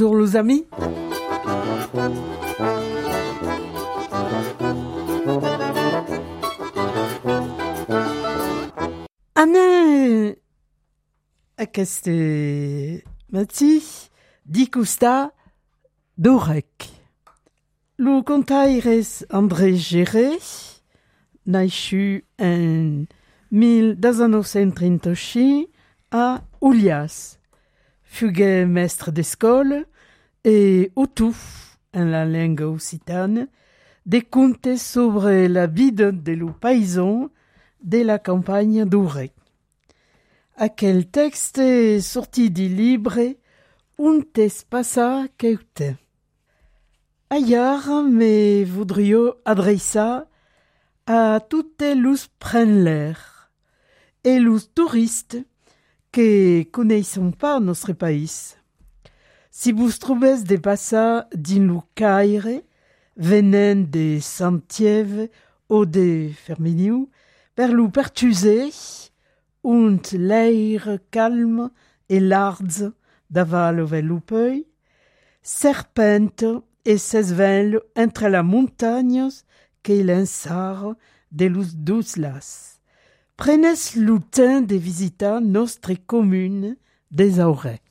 Bonjour les amis. Anna aquest matí dicusta d'Orec. Lo contaires André Géré, naixu en 1935 a Ulias. Fugué mestre d'école et autou, en la langue occitane, des contes sobre la vida de lo paysan de la campagne d'Orec. Aquel texte est sorti du livre Un tes passa queute. Ailleurs me voudrio adressar a toutes los prenlers et los touristes que connaissons pas notre pays. Si vous trouvez de passar din lo Caire, venant de Saint-Yves ou de Ferminiu, per lo pertuser, und l'air calme et large d'aval over lo peu, serpente et s'esvèle entre les montagnes que l'ensar de los dos las. Prenez le temps de visiter notre commune des Aurets.